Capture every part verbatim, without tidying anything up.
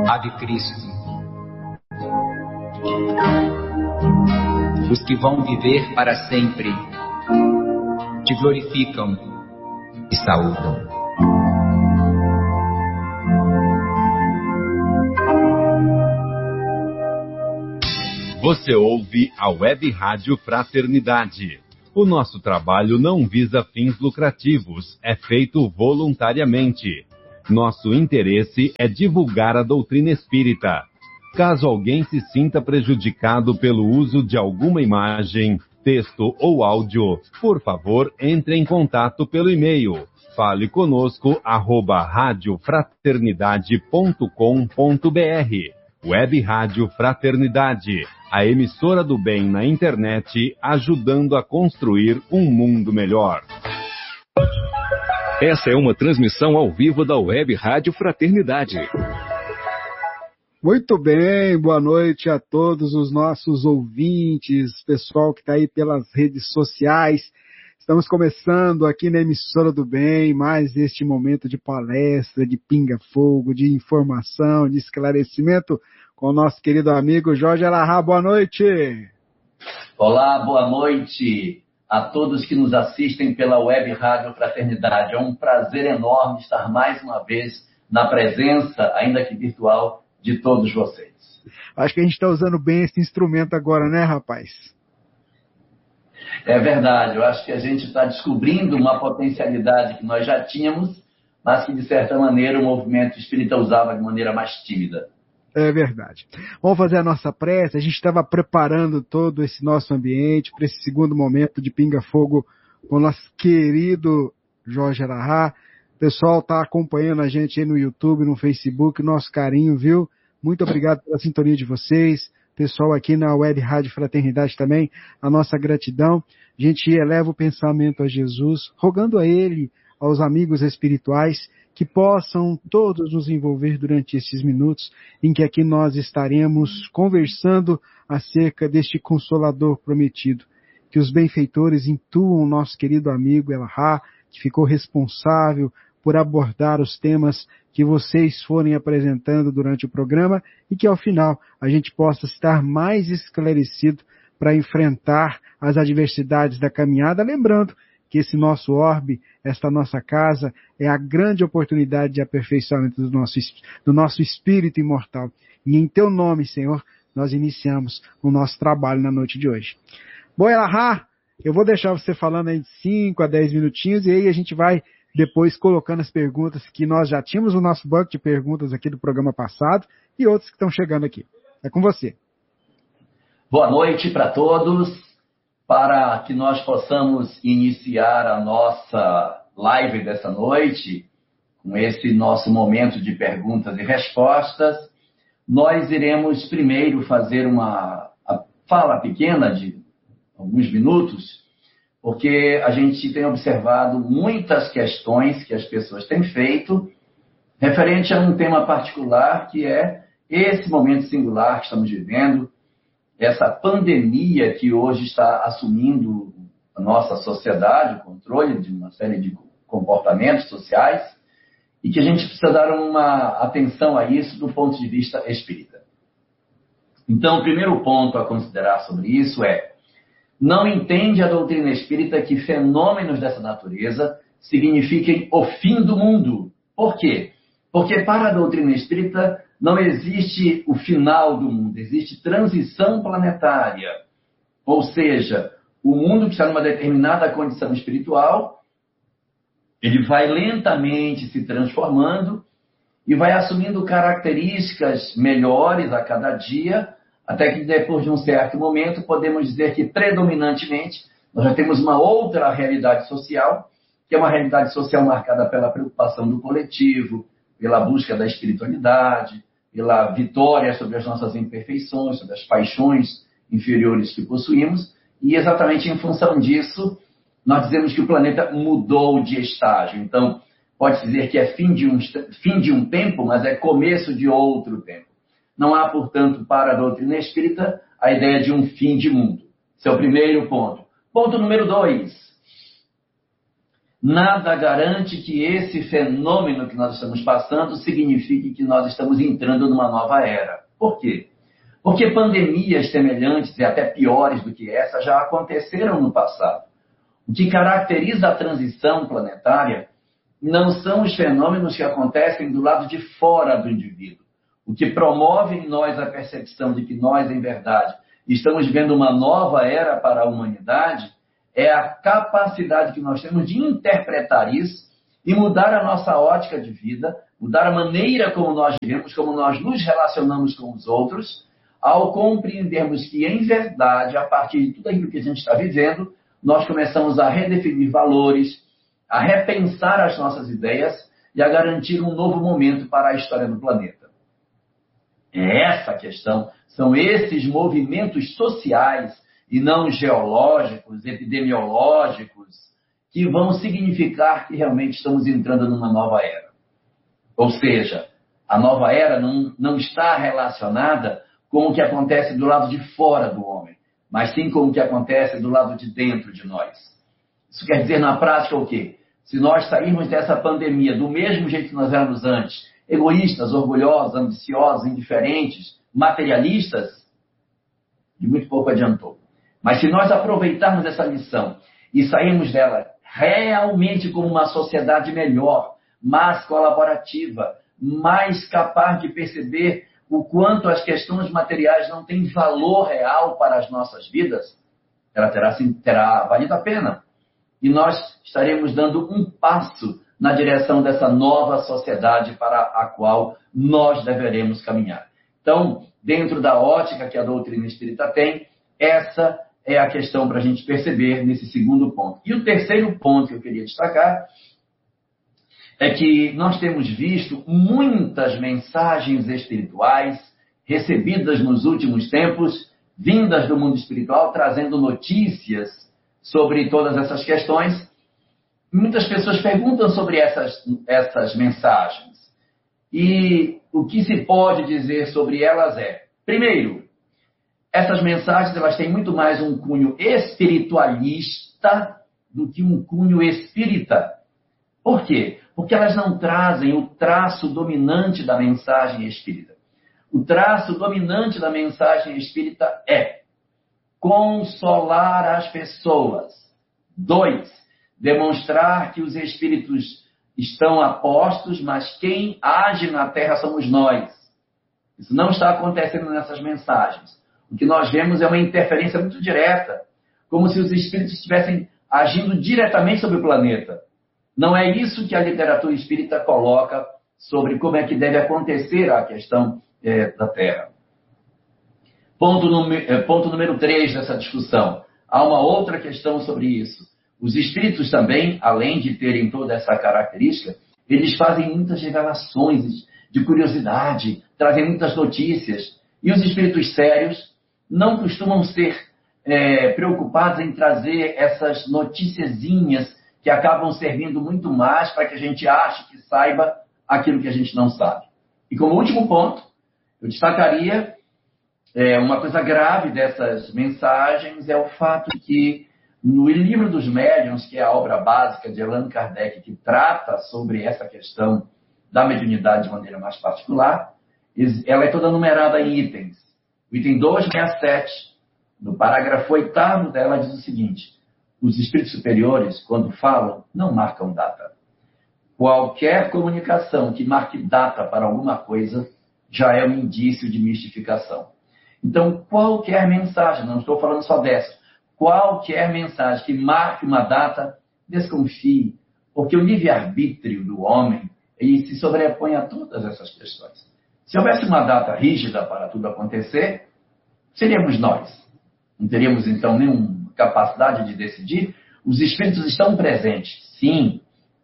Ave Cristo. Os que vão viver para sempre te glorificam e saúdam. Você ouve a Web Rádio Fraternidade. O nosso trabalho não visa fins lucrativos, é feito voluntariamente. Nosso interesse é divulgar a doutrina espírita. Caso alguém se sinta prejudicado pelo uso de alguma imagem, texto ou áudio, por favor, entre em contato pelo e-mail. Fale conosco, arroba radiofraternidade ponto com ponto br. Web Rádio Fraternidade, a emissora do bem na internet, ajudando a construir um mundo melhor. Essa é uma transmissão ao vivo da Web Rádio Fraternidade. Muito bem, boa noite a todos os nossos ouvintes, pessoal que está aí pelas redes sociais. Estamos começando aqui na emissora do bem, mais este momento de palestra, de pinga-fogo, de informação, de esclarecimento com o nosso querido amigo Jorge Alahá. Boa noite! Olá, boa noite a todos que nos assistem pela Web Rádio Fraternidade. É um prazer enorme estar mais uma vez na presença, ainda que virtual, de todos vocês. Acho que a gente está usando bem esse instrumento agora, né, rapaz? É verdade, eu acho que a gente está descobrindo uma potencialidade que nós já tínhamos, mas que, de certa maneira, o movimento espírita usava de maneira mais tímida. É verdade. Vamos fazer a nossa prece. A gente estava preparando todo esse nosso ambiente para esse segundo momento de pinga-fogo com o nosso querido Jorge Alahá. O pessoal está acompanhando a gente aí no YouTube, no Facebook, nosso carinho, viu? Muito obrigado pela sintonia de vocês. Pessoal aqui na Web Rádio Fraternidade também, a nossa gratidão. A gente eleva o pensamento a Jesus, rogando a Ele, aos amigos espirituais, que possam todos nos envolver durante esses minutos em que aqui nós estaremos conversando acerca deste Consolador prometido. Que os benfeitores intuam o nosso querido amigo Alahá, que ficou responsável por abordar os temas que vocês forem apresentando durante o programa e que, ao final, a gente possa estar mais esclarecido para enfrentar as adversidades da caminhada, lembrando que esse nosso orbe, esta nossa casa, é a grande oportunidade de aperfeiçoamento do nosso, do nosso espírito imortal. E em teu nome, Senhor, nós iniciamos o nosso trabalho na noite de hoje. Bom, Alahá, eu vou deixar você falando aí de cinco a dez minutinhos e aí a gente vai depois colocando as perguntas que nós já tínhamos no nosso banco de perguntas aqui do programa passado e outros que estão chegando aqui. É com você. Boa noite para todos. Para que nós possamos iniciar a nossa live dessa noite, com esse nosso momento de perguntas e respostas, nós iremos primeiro fazer uma fala pequena de alguns minutos, porque a gente tem observado muitas questões que as pessoas têm feito referente a um tema particular, que é esse momento singular que estamos vivendo, essa pandemia que hoje está assumindo a nossa sociedade, o controle de uma série de comportamentos sociais, e que a gente precisa dar uma atenção a isso do ponto de vista espírita. Então, o primeiro ponto a considerar sobre isso é: não entende a doutrina espírita que fenômenos dessa natureza signifiquem o fim do mundo. Por quê? Porque para a doutrina espírita não existe o final do mundo, existe transição planetária. Ou seja, o mundo que está numa determinada condição espiritual, ele vai lentamente se transformando e vai assumindo características melhores a cada dia, até que depois de um certo momento podemos dizer que predominantemente nós já temos uma outra realidade social, que é uma realidade social marcada pela preocupação do coletivo, pela busca da espiritualidade, pela vitória sobre as nossas imperfeições, sobre as paixões inferiores que possuímos, e exatamente em função disso, nós dizemos que o planeta mudou de estágio. Então, pode-se dizer que é fim de, um, fim de um tempo, mas é começo de outro tempo. Não há, portanto, para a doutrina espírita, a ideia de um fim de mundo. Esse é o primeiro ponto. Ponto número dois. nada garante que esse fenômeno que nós estamos passando signifique que nós estamos entrando numa nova era. Por quê? Porque pandemias semelhantes e até piores do que essa já aconteceram no passado. O que caracteriza a transição planetária não são os fenômenos que acontecem do lado de fora do indivíduo. O que promove em nós a percepção de que nós, em verdade, estamos vivendo uma nova era para a humanidade é a capacidade que nós temos de interpretar isso e mudar a nossa ótica de vida, mudar a maneira como nós vivemos, como nós nos relacionamos com os outros, ao compreendermos que, em verdade, a partir de tudo aquilo que a gente está vivendo, nós começamos a redefinir valores, a repensar as nossas ideias e a garantir um novo momento para a história do planeta. É essa a questão, são esses movimentos sociais e não geológicos, epidemiológicos, que vão significar que realmente estamos entrando numa nova era. Ou seja, a nova era não, não está relacionada com o que acontece do lado de fora do homem, mas sim com o que acontece do lado de dentro de nós. Isso quer dizer, na prática, o quê? Se nós sairmos dessa pandemia do mesmo jeito que nós éramos antes, egoístas, orgulhosos, ambiciosos, indiferentes, materialistas, de muito pouco adiantou. Mas se nós aproveitarmos essa lição e sairmos dela realmente como uma sociedade melhor, mais colaborativa, mais capaz de perceber o quanto as questões materiais não têm valor real para as nossas vidas, ela terá, terá valido a pena. E nós estaremos dando um passo na direção dessa nova sociedade para a qual nós deveremos caminhar. Então, dentro da ótica que a doutrina espírita tem, essa é a questão para a gente perceber nesse segundo ponto. E o terceiro ponto que eu queria destacar é que nós temos visto muitas mensagens espirituais recebidas nos últimos tempos, vindas do mundo espiritual, trazendo notícias sobre todas essas questões. Muitas pessoas perguntam sobre essas, essas mensagens. E o que se pode dizer sobre elas é, primeiro, essas mensagens elas têm muito mais um cunho espiritualista do que um cunho espírita. Por quê? Porque elas não trazem o traço dominante da mensagem espírita. O traço dominante da mensagem espírita é consolar as pessoas. Dois, demonstrar que os espíritos estão a postos, mas quem age na Terra somos nós. Isso não está acontecendo nessas mensagens. O que nós vemos é uma interferência muito direta, como se os espíritos estivessem agindo diretamente sobre o planeta. Não é isso que a literatura espírita coloca sobre como é que deve acontecer a questão é, da Terra. Ponto, número, ponto número três dessa discussão. Há uma outra questão sobre isso. Os espíritos também, além de terem toda essa característica, eles fazem muitas revelações de curiosidade, trazem muitas notícias. E os espíritos sérios não costumam ser é, preocupados em trazer essas noticiazinhas que acabam servindo muito mais para que a gente ache que saiba aquilo que a gente não sabe. E como último ponto, eu destacaria é, uma coisa grave dessas mensagens é o fato de que no Livro dos Médiuns, que é a obra básica de Allan Kardec, que trata sobre essa questão da mediunidade de maneira mais particular, ela é toda numerada em itens. O item duzentos e sessenta e sete, no parágrafo oitavo dela, diz o seguinte: os espíritos superiores, quando falam, não marcam data. Qualquer comunicação que marque data para alguma coisa já é um indício de mistificação. Então, qualquer mensagem, não estou falando só dessa, qualquer mensagem que marque uma data, desconfie, porque o livre-arbítrio do homem ele se sobrepõe a todas essas questões. Se houvesse uma data rígida para tudo acontecer, seríamos nós. Não teríamos, então, nenhuma capacidade de decidir. Os espíritos estão presentes, sim.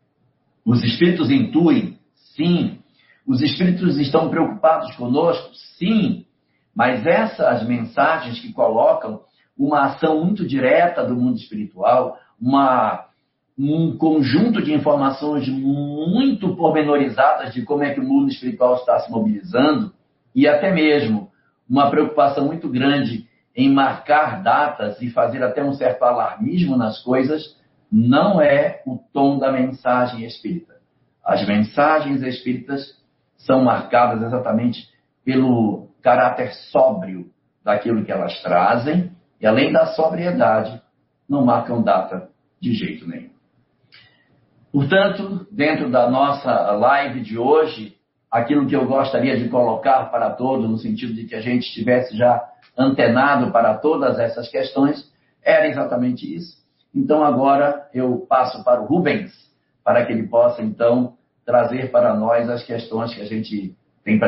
Os espíritos intuem, sim. Os espíritos estão preocupados conosco, sim. Mas essas mensagens que colocam uma ação muito direta do mundo espiritual, uma, um conjunto de informações muito pormenorizadas de como é que o mundo espiritual está se mobilizando e até mesmo uma preocupação muito grande em marcar datas e fazer até um certo alarmismo nas coisas, não é o tom da mensagem espírita. As mensagens espíritas são marcadas exatamente pelo caráter sóbrio daquilo que elas trazem, e além da sobriedade, não marcam data de jeito nenhum. Portanto, dentro da nossa live de hoje, aquilo que eu gostaria de colocar para todos, no sentido de que a gente estivesse já antenado para todas essas questões, era exatamente isso. Então agora eu passo para o Rubens, para que ele possa então trazer para nós as questões que a gente